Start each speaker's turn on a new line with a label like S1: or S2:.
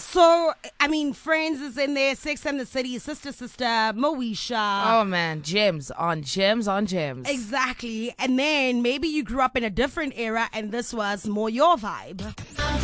S1: So, I mean, Friends is in there, Sex and the City, Sister Sister, Moesha.
S2: Oh man, gems on gems on gems.
S1: Exactly. And then maybe you grew up in a different era and this was more your vibe.